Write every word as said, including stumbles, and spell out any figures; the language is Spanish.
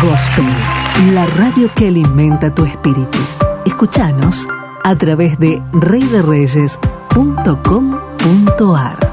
Gospel, la radio que alimenta tu espíritu. Escuchanos a través de rey de reyes punto com punto ar.